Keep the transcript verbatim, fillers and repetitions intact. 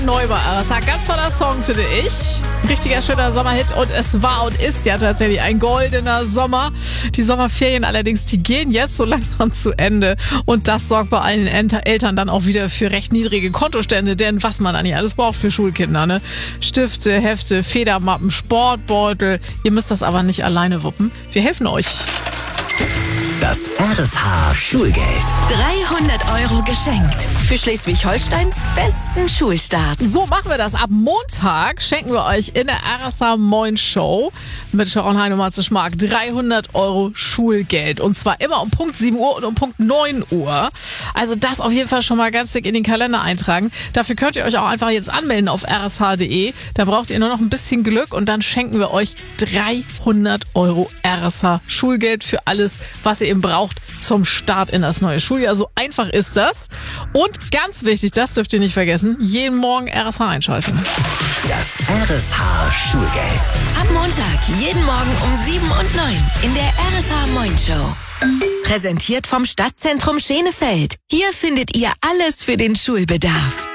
Neu bei R S H. Ganz toller Song, finde ich. Richtiger schöner Sommerhit und es war und ist ja tatsächlich ein goldener Sommer. Die Sommerferien allerdings, die gehen jetzt so langsam zu Ende und das sorgt bei allen Eltern dann auch wieder für recht niedrige Kontostände, denn was man eigentlich alles braucht für Schulkinder, ne? Stifte, Hefte, Federmappen, Sportbeutel. Ihr müsst das aber nicht alleine wuppen. Wir helfen euch. Das R S H Schulgeld. dreihundert Euro geschenkt. Für Schleswig-Holsteins besten Schulstart. So machen wir das. Ab Montag schenken wir euch in der R S H Moin Show mit Sharon Hein und Matze Schmark dreihundert Euro Schulgeld. Und zwar immer um Punkt sieben Uhr und um Punkt neun Uhr. Also das auf jeden Fall schon mal ganz dick in den Kalender eintragen. Dafür könnt ihr euch auch einfach jetzt anmelden auf r s h punkt d e. Da braucht ihr nur noch ein bisschen Glück und dann schenken wir euch dreihundert Euro R S H Schulgeld für alles, was ihr eben braucht zum Start in das neue Schuljahr. So einfach ist das. Und ganz wichtig, das dürft ihr nicht vergessen, jeden Morgen R S H einschalten. Das R S H Schulgeld. Ab Montag, jeden Morgen um sieben und neun in der R S H Moin Show. Präsentiert vom Stadtzentrum Schenefeld. Hier findet ihr alles für den Schulbedarf.